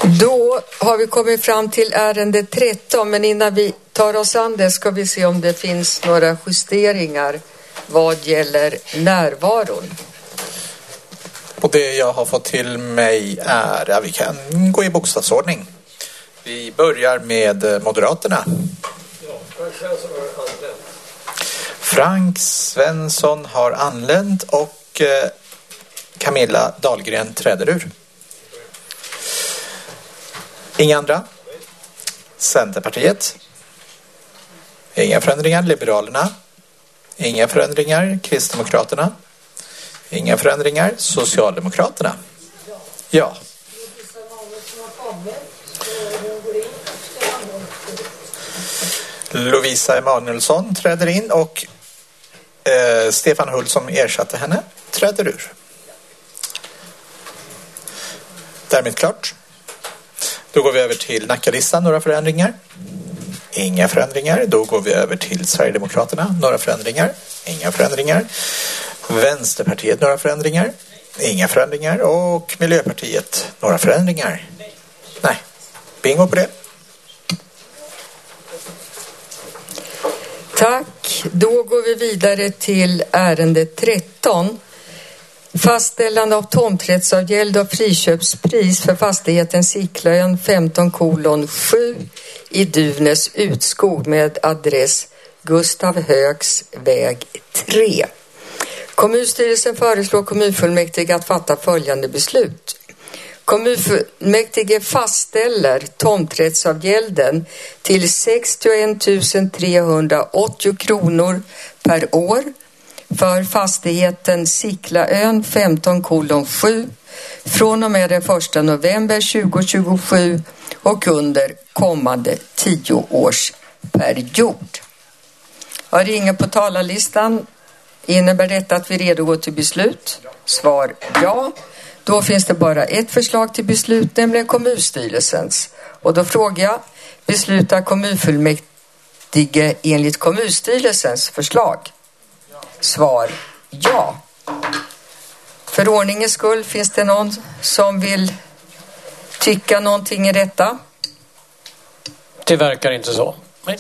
Då har vi kommit fram till ärende 13, men innan vi tar oss an det ska vi se om det finns några justeringar vad gäller närvaron. Och det jag har fått till mig är att vi kan gå i bokstavsordning. Vi börjar med Moderaterna. Frank Svensson har anlänt och Camilla Dahlgren träder ur. Inga andra? Centerpartiet? Inga förändringar. Liberalerna? Inga förändringar. Kristdemokraterna? Inga förändringar. Socialdemokraterna? Ja. Lovisa Emanuelsson träder in och Stefan Hull som ersatte henne träder ur. Därmed klart. Då går vi över till Nacka-listan. Några förändringar? Inga förändringar. Då går vi över till Sverigedemokraterna. Några förändringar? Inga förändringar. Vänsterpartiet. Några förändringar? Inga förändringar. Och Miljöpartiet. Några förändringar? Nej. Bingo på det. Tack. Då går vi vidare till ärende 13. Fastställande av tomträttsavgäld och friköpspris för fastigheten Sicklaön 15:7 i Duvnäs Utskog med adress Gustav Högs väg 3. Kommunstyrelsen föreslår kommunfullmäktige att fatta följande beslut. Kommunfullmäktige fastställer tomträttsavgälden till 61 380 kronor per år för fastigheten Sicklaön 15:7 från och med den 1 november 2027 och under kommande 10-årsperiod. Har det ingen på talarlistan? Innebär detta att vi är redo att gå till beslut? Svar ja. Då finns det bara ett förslag till beslut, nämligen kommunstyrelsens. Och då frågar jag, beslutar kommunfullmäktige enligt kommunstyrelsens förslag? Svar ja. För ordningens skull, finns det någon som vill tycka någonting i detta? Det verkar inte så. Nej.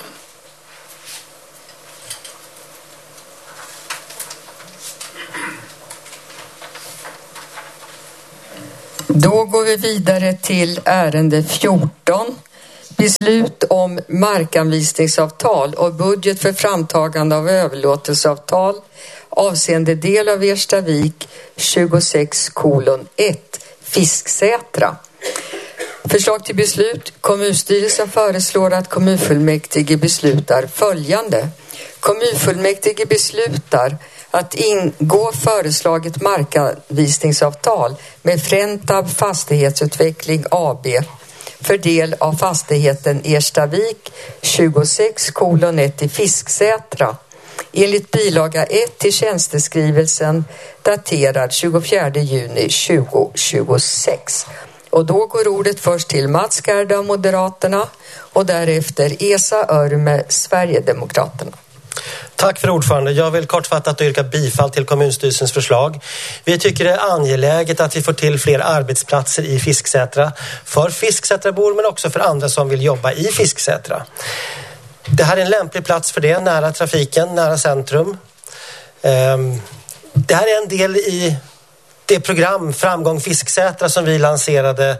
Då går vi vidare till ärende 14. Beslut om markanvisningsavtal och budget för framtagande av överlåtelseavtal avseende del av Erstavik 26:1 Fisksätra. Förslag till beslut. Kommunstyrelsen föreslår att kommunfullmäktige beslutar följande. Kommunfullmäktige beslutar att ingå föreslaget markanvisningsavtal med Fräntab Fastighetsutveckling AB för del av fastigheten Erstavik 26:1 i Fisksätra enligt bilaga 1 till tjänsteskrivelsen daterad 24 juni 2026. Och då går ordet först till Mats Gerda, Moderaterna, och därefter Esa Örme, Sverigedemokraterna. Tack för ordförande. Jag vill kortfattat yrka bifall till kommunstyrelsens förslag. Vi tycker det är angeläget att vi får till fler arbetsplatser i Fisksätra för Fisksätrabor men också för andra som vill jobba i Fisksätra. Det här är en lämplig plats för det, nära trafiken, nära centrum. Det här är en del i det program Framgång Fisksätra som vi lanserade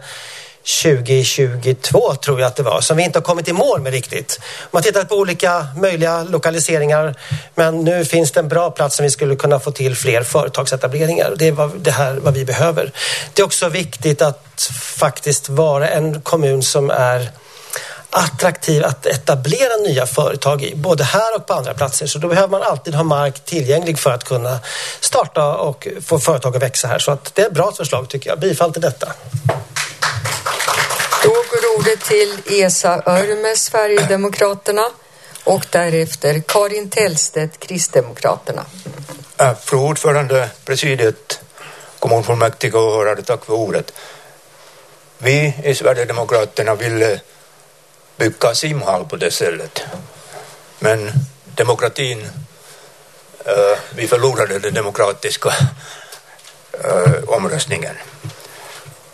2022 tror jag att det var, som vi inte har kommit i mål med riktigt. Man har tittat på olika möjliga lokaliseringar, men nu finns det en bra plats som vi skulle kunna få till fler företagsetableringar. Det är det här vad vi behöver. Det är också viktigt att faktiskt vara en kommun som är attraktiv att etablera nya företag i, både här och på andra platser. Så då behöver man alltid ha mark tillgänglig för att kunna starta och få företag att växa här. Så att det är ett bra förslag tycker jag. Bifall till detta. Då går ordet till Esa Örme, Sverigedemokraterna, och därefter Karin Tellstedt, Kristdemokraterna. Fru ordförande, presidiet, kommunfullmäktige och åhörare, tack för ordet. Vi i Sverigedemokraterna vill bygga simhall på det stället. Men demokratin, vi förlorade den demokratiska omröstningen.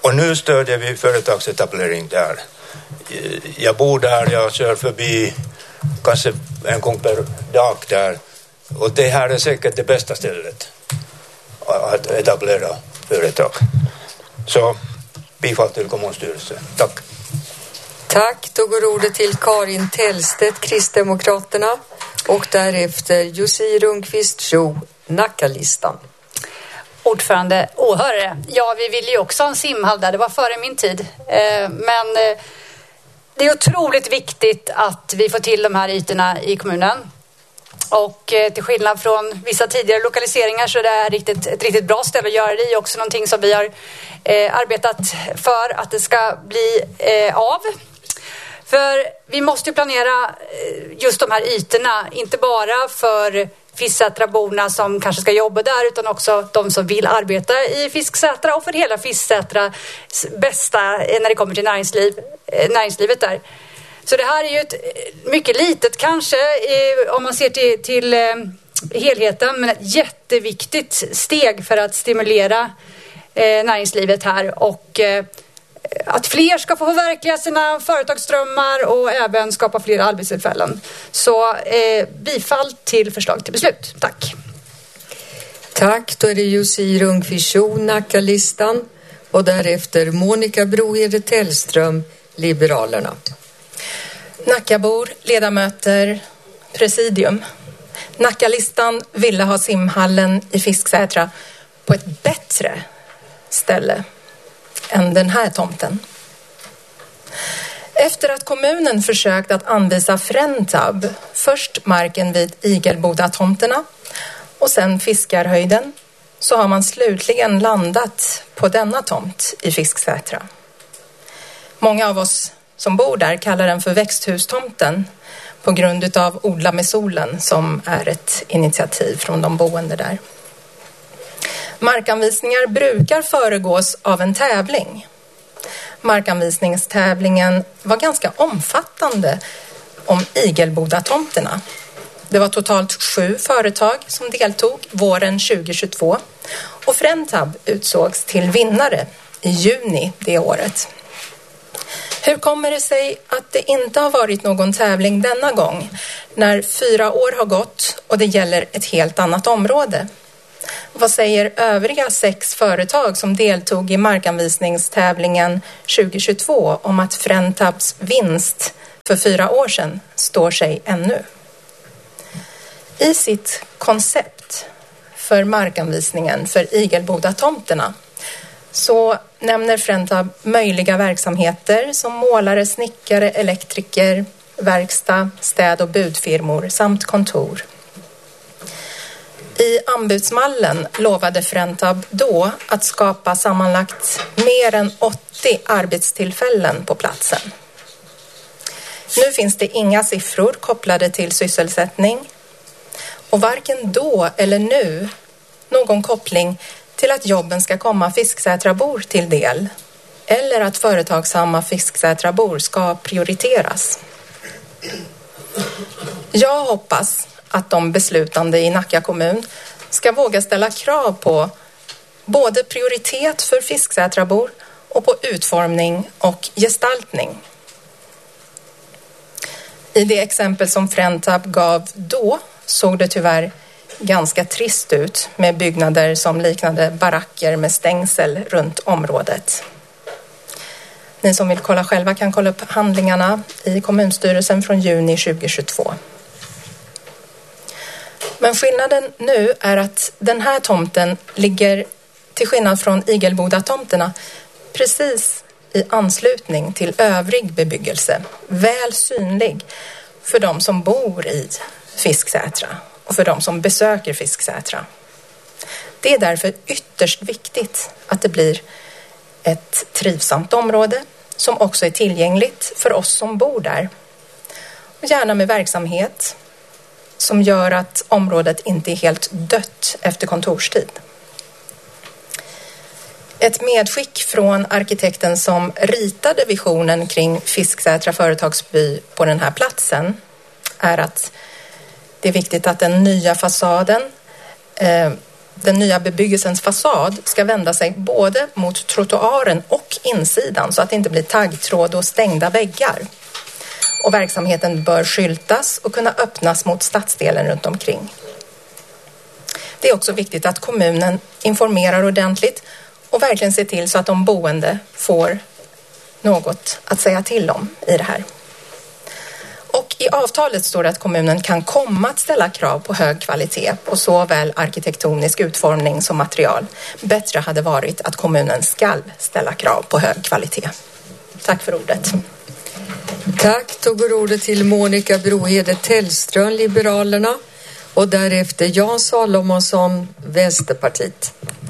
Och nu stödjer vi företagsetablering där. Jag bor där, jag kör förbi kanske en gång per dag där. Och det här är säkert det bästa stället att etablera företag. Så bifall till kommunstyrelsen. Tack. Tack. Då går ordet till Karin Tellstedt, Kristdemokraterna, och därefter Jussi Rundqvist, Tjo, Nackalistan. Ordförande, åhörare. Ja, vi vill ju också ha en simhall där. Det var före min tid. Men det är otroligt viktigt att vi får till de här ytorna i kommunen. Och till skillnad från vissa tidigare lokaliseringar så är det här ett riktigt bra ställe att göra det i. Också någonting som vi har arbetat för att det ska bli av. För vi måste ju planera just de här ytorna, inte bara för Fisksätraborna som kanske ska jobba där, utan också de som vill arbeta i Fisksätra och för hela Fisksätras bästa när det kommer till näringslivet där. Så det här är ju ett mycket litet kanske om man ser till helheten, men ett jätteviktigt steg för att stimulera näringslivet här och att fler ska få förverkliga sina företagsdrömmar och även skapa fler arbetstillfällen. Så bifall till förslag till beslut. Tack. Tack. Då är det Jussi Rundqvist, Tjo, Nackalistan, och därefter Monica Brohede Tellström, Liberalerna. Nackabor, ledamöter, presidium. Nackalistan ville ha simhallen i Fisksätra på ett bättre ställe än den här tomten. Efter att kommunen försökt att anvisa Frentab, först marken vid Igelboda-tomterna och sen Fiskarhöjden, så har man slutligen landat på denna tomt i Fisksätra. Många av oss som bor där kallar den för växthustomten på grund av Odla med solen, som är ett initiativ från de boende där. Markanvisningar brukar föregås av en tävling. Markanvisningstävlingen var ganska omfattande om Igelboda-tomterna. Det var totalt 7 företag som deltog våren 2022 och Frentab utsågs till vinnare i juni det året. Hur kommer det sig att det inte har varit någon tävling denna gång när 4 år har gått och det gäller ett helt annat område? Vad säger övriga 6 företag som deltog i markanvisningstävlingen 2022 om att Frentabs vinst för 4 år sedan står sig ännu? I sitt koncept för markanvisningen för Igelboda-tomterna så nämner Frentab möjliga verksamheter som målare, snickare, elektriker, verkstad, städ- och budfirmor samt kontor. I anbudsmallen lovade Frentab då att skapa sammanlagt mer än 80 arbetstillfällen på platsen. Nu finns det inga siffror kopplade till sysselsättning och varken då eller nu någon koppling till att jobben ska komma Fisksätrabor till del eller att företagsamma Fisksätrabor ska prioriteras. Jag hoppas att de beslutande i Nacka kommun ska våga ställa krav på både prioritet för Fisksätrabor och på utformning och gestaltning. I det exempel som Frentab gav då såg det tyvärr ganska trist ut med byggnader som liknade baracker med stängsel runt området. Ni som vill kolla själva kan kolla upp handlingarna i kommunstyrelsen från juni 2022. Men skillnaden nu är att den här tomten ligger, till skillnad från Igelboda-tomterna, precis i anslutning till övrig bebyggelse. Väl synlig för de som bor i Fisksätra och för de som besöker Fisksätra. Det är därför ytterst viktigt att det blir ett trivsamt område som också är tillgängligt för oss som bor där. Och gärna med verksamhet som gör att området inte är helt dött efter kontorstid. Ett medskick från arkitekten som ritade visionen kring Fisksätra företagsby på den här platsen är att det är viktigt att den nya fasaden Den nya bebyggelsens fasad ska vända sig både mot trottoaren och insidan så att det inte blir taggtråd och stängda väggar. Och verksamheten bör skyltas och kunna öppnas mot stadsdelen runt omkring. Det är också viktigt att kommunen informerar ordentligt och verkligen ser till så att de boende får något att säga till om i det här. Och i avtalet står det att kommunen kan komma att ställa krav på hög kvalitet på såväl arkitektonisk utformning som material. Bättre hade varit att kommunen ska ställa krav på hög kvalitet. Tack för ordet. Tack. Då går ordet till Monica Brohede Tellström, Liberalerna, och därefter Jan Salomonsson, Vänsterpartiet.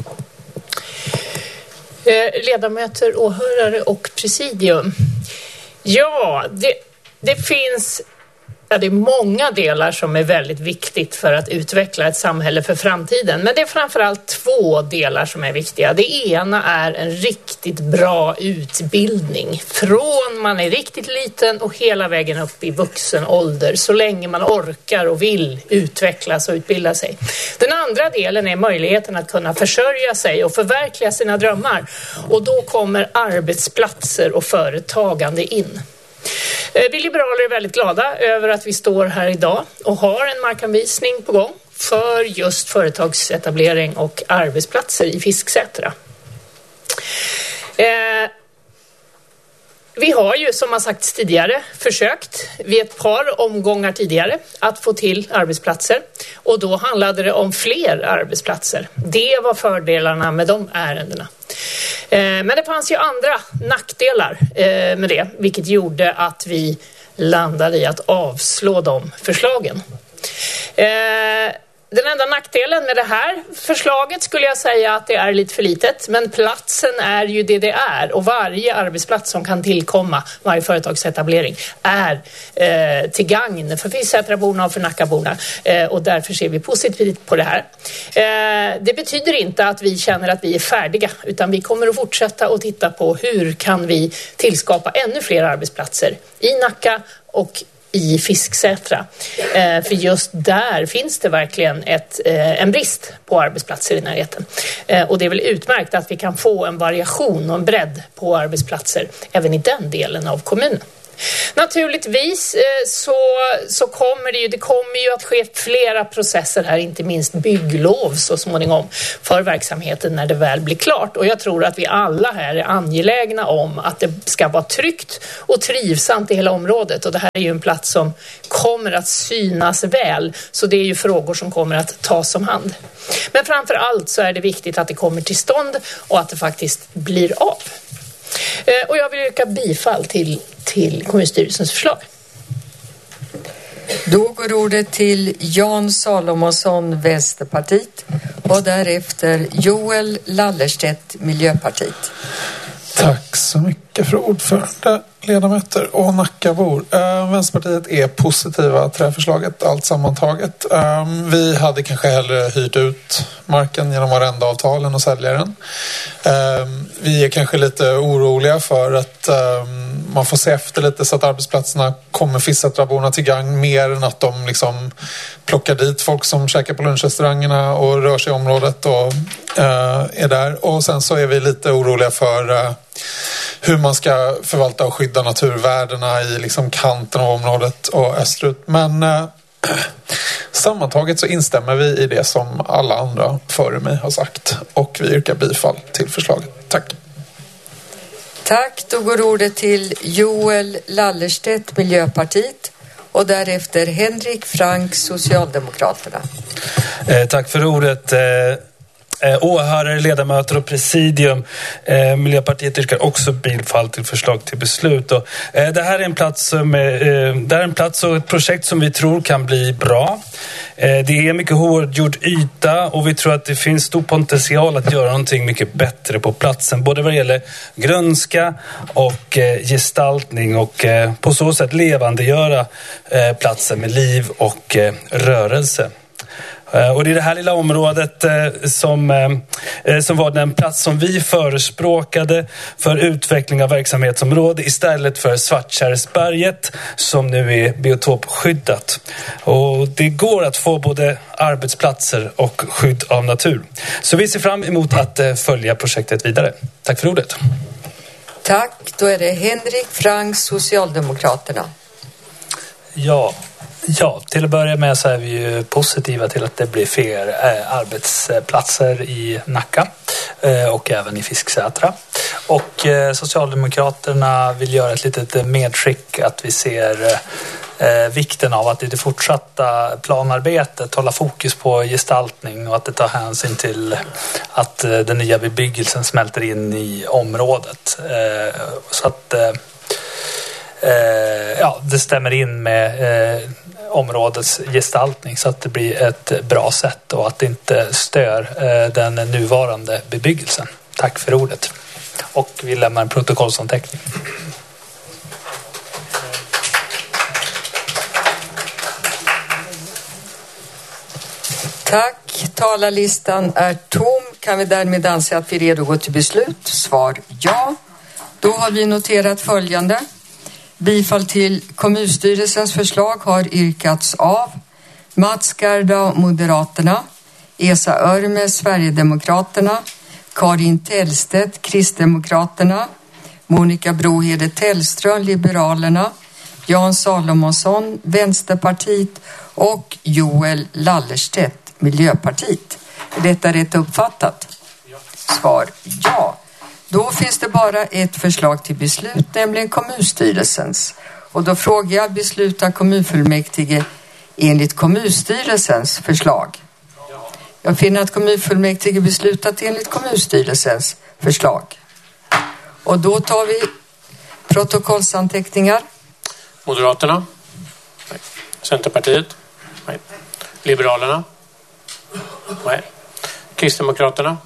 Ledamöter, åhörare och presidium. Ja, det finns... Ja, det är många delar som är väldigt viktigt för att utveckla ett samhälle för framtiden. Men det är framförallt 2 delar som är viktiga. Det ena är en riktigt bra utbildning. Från man är riktigt liten och hela vägen upp i vuxen ålder. Så länge man orkar och vill utvecklas och utbilda sig. Den andra delen är möjligheten att kunna försörja sig och förverkliga sina drömmar. Och då kommer arbetsplatser och företagande in. Vi liberaler är väldigt glada över att vi står här idag och har en markanvisning på gång för just företagsetablering och arbetsplatser i Fisksätra. Vi har ju, som har sagts tidigare, försökt vid ett par omgångar tidigare att få till arbetsplatser. Och då handlade det om fler arbetsplatser. Det var fördelarna med de ärendena. Men det fanns ju andra nackdelar med det, vilket gjorde att vi landade i att avslå de förslagen. Den enda nackdelen med det här förslaget skulle jag säga att det är lite för litet. Men platsen är ju det är. Och varje arbetsplats som kan tillkomma, varje företagsetablering, är till gagn för Fisksätraborna och för Nackaborna. Och därför ser vi positivt på det här. Det betyder inte att vi känner att vi är färdiga. Utan vi kommer att fortsätta att titta på hur kan vi tillskapa ännu fler arbetsplatser i Nacka och i Fisksätra. För just där finns det verkligen en brist på arbetsplatser i närheten. Och det är väl utmärkt att vi kan få en variation och en bredd på arbetsplatser även i den delen av kommunen. Naturligtvis så kommer det kommer ju att ske flera processer här, inte minst bygglov så småningom för verksamheten när det väl blir klart. Och jag tror att vi alla här är angelägna om att det ska vara tryggt och trivsamt i hela området. Och det här är ju en plats som kommer att synas väl, så det är ju frågor som kommer att tas om hand. Men framför allt så är det viktigt att det kommer till stånd och att det faktiskt blir av. Och jag vill yrka bifall till kommunstyrelsens förslag. Då går ordet till Jan Salomonsson, Vänsterpartiet, och därefter Joel Lallerstedt, Miljöpartiet. Tack så mycket för ordförande, ledamöter och Nackabor. Vänsterpartiet är positiva till det här förslaget, allt sammantaget. Vi hade kanske hellre hyrt ut marken genom arrendeavtalen och sälja den. Vi är kanske lite oroliga för att man får se efter lite så att arbetsplatserna kommer Fisksätraborna till gagn mer än att de liksom plockar dit folk som käkar på lunchrestaurangerna och rör sig i området och är där. Och sen så är vi lite oroliga för hur man ska förvalta och skydda naturvärdena i liksom kanten av området och österut. Men sammantaget så instämmer vi i det som alla andra före mig har sagt och vi yrkar bifall till förslaget. Tack. Tack, då går ordet till Joel Lallerstedt, Miljöpartiet, och därefter Henrik Frank, Socialdemokraterna. Tack för ordet. Åhörare, ledamöter och presidium. Miljöpartiet yrkar också bifall till förslag till beslut. Och, det här är en plats och ett projekt som vi tror kan bli bra. Det är mycket hårdgjord yta och vi tror att det finns stor potential att göra någonting mycket bättre på platsen. Både vad det gäller grönska och gestaltning och på så sätt levandegöra platsen med liv och rörelse. Och det är det här lilla området som var den plats som vi förespråkade för utveckling av verksamhetsområde istället för Svartkärrsberget som nu är biotopskyddat. Och det går att få både arbetsplatser och skydd av natur. Så vi ser fram emot att följa projektet vidare. Tack för ordet. Tack. Då är det Henrik Frank, Socialdemokraterna. Ja, till att börja med så är vi ju positiva till att det blir fler arbetsplatser i Nacka och även i Fisksätra. Och Socialdemokraterna vill göra ett litet medskick att vi ser vikten av att i det fortsatta planarbetet hålla fokus på gestaltning och att det tar hänsyn till att den nya bebyggelsen smälter in i området. Så att det stämmer in med områdets gestaltning så att det blir ett bra sätt och att det inte stör den nuvarande bebyggelsen. Tack för ordet. Och vi lämnar en protokollsanteckning. Tack. Talarlistan är tom. Kan vi därmed anse att vi är redo att gå till beslut? Svar ja. Då har vi noterat följande. Bifall till kommunstyrelsens förslag har yrkats av Mats Gerdau, Moderaterna, Esa Örme, Sverigedemokraterna, Karin Tellstedt, Kristdemokraterna, Monica Brohede Tellström, Liberalerna, Jan Salomonsson, Vänsterpartiet och Joel Lallerstedt, Miljöpartiet. Är detta rätt uppfattat? Svar ja. Då finns det bara ett förslag till beslut, nämligen kommunstyrelsens. Och då frågar jag, beslutar kommunfullmäktige enligt kommunstyrelsens förslag? Jag finner att kommunfullmäktige beslutat enligt kommunstyrelsens förslag. Och då tar vi protokollsanteckningar. Moderaterna? Nej. Centerpartiet? Nej. Liberalerna? Nej. Kristdemokraterna?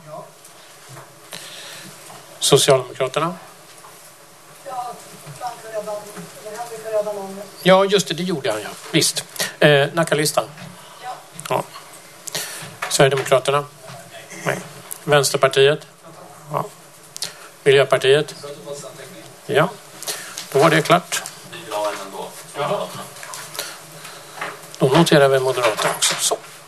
Socialdemokraterna? Ja, just det gjorde han, ja. Visst. Nackalistan? Ja. Sverigedemokraterna? Nej. Vänsterpartiet? Ja. Miljöpartiet? Ja. Då var det klart. Ja. Då noterar vi Moderaterna också. Så.